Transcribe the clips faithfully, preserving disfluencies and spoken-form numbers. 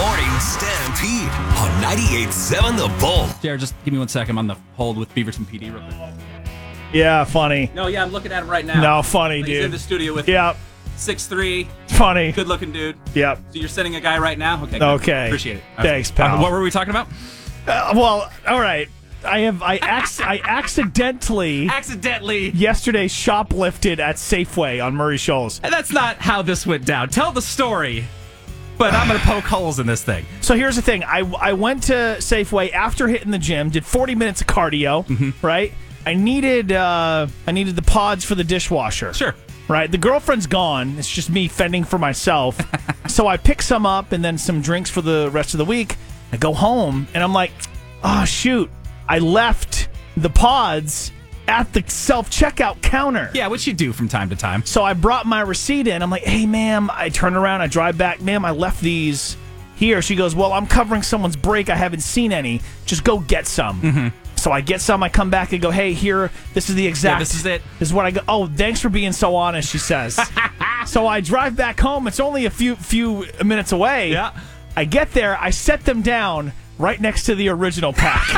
Morning Stampede on ninety-eight point seven The Bull. Jared, just give me one second. I'm on the hold with Beaverton P D real quick. Yeah, funny. No, yeah, I'm looking at him right now. No, funny, He's dude. in the studio with Yep. six three, Funny. good-looking dude. Yep. So you're sending a guy right now? Okay. Good. Okay. Appreciate it. Thanks, pal. Uh, what were we talking about? Uh, well, all right. I have I ac- I accidentally Accidentally. yesterday shoplifted at Safeway on Murray Shoals. And that's not how this went down. Tell the story. But I'm going to poke holes in this thing. So here's the thing. I, I went to Safeway after hitting the gym, did forty minutes of cardio, Mm-hmm. right? I needed uh, I needed the pods for the dishwasher. Sure. Right? The girlfriend's gone. It's just me fending for myself. So I pick some up and then some drinks for the rest of the week. I go home and I'm like, oh, shoot. I left the pods at the self-checkout counter. Yeah, which you do from time to time. So I brought my receipt in. I'm like, hey, ma'am. I turn around. I drive back. Ma'am, I left these here. She goes, well, I'm covering someone's break. I haven't seen any. Just go get some. Mm-hmm. So I get some. I come back and go, hey, here. This is the exact. Yeah, this is it. This is what I go. Oh, thanks for being so honest, she says. So I drive back home. It's only a few few minutes away. Yeah. I get there. I set them down right next to the original pack.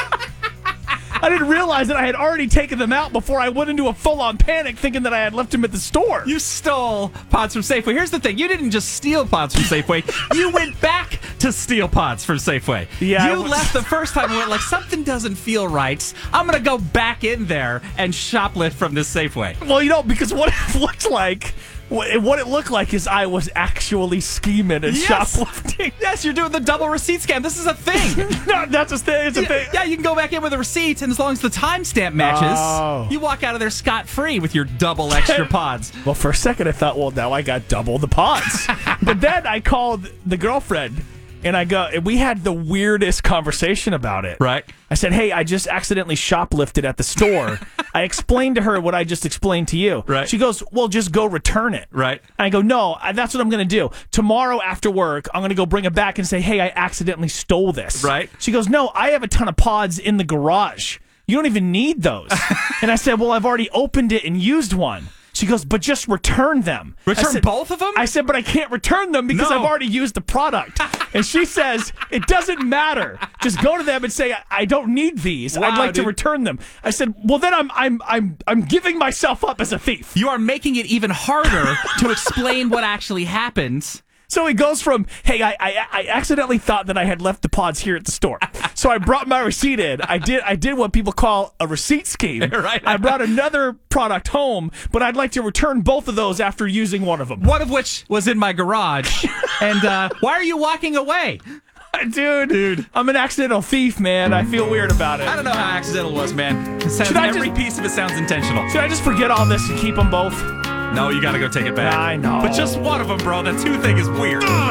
I didn't realize that I had already taken them out before I went into a full-on panic thinking that I had left them at the store. You stole pods from Safeway. Here's the thing. You didn't just steal pods from Safeway. You went back to steal pods from Safeway. Yeah, You I was- left the first time and went like, something doesn't feel right. I'm going to go back in there and shoplift from this Safeway. Well, you know, because what it looked like, what what it looked like is I was actually scheming and Yes. shoplifting. Yes, you're doing the double receipt scam. This is a thing. No, that's a thing. It's a thing. Yeah, you can go back in with a receipt, and as long as the timestamp matches, Oh. you walk out of there scot-free with your double extra pods. Well, for a second, I thought, well, now I got double the pods. But then I called the girlfriend, and I go, and we had the weirdest conversation about it. Right. I said, hey, I just accidentally shoplifted at the store. I explained to her what I just explained to you. Right. She goes, well, just go return it. Right. I go, no, I- that's what I'm going to do. Tomorrow after work, I'm going to go bring it back and say, hey, I accidentally stole this. Right. She goes, no, I have a ton of pods in the garage. You don't even need those. And I said, well, I've already opened it and used one. She goes, but just return them. Return I said, both of them? I said, but I can't return them because No. I've already used the product. And she says, it doesn't matter. Just go to them and say, I, I don't need these. I'd Wow, like to dude. return them. I said, well, then I'm I'm I'm I'm giving myself up as a thief. You are making it even harder to explain what actually happened. So he goes from, hey, I, I I accidentally thought that I had left the pods here at the store. So I brought my receipt in. I did I did what people call a receipt scheme. Right. I brought another product home, but I'd like to return both of those after using one of them. One of which was in my garage. And uh, why are you walking away? Dude, dude, I'm an accidental thief, man. I feel weird about it. I don't know how accidental it was, man. It sounds, Should I every just- piece of it sounds intentional. Should I just forget all this and keep them both? No, you got to go take it back. I know. But just one of them, bro. The two thing is weird.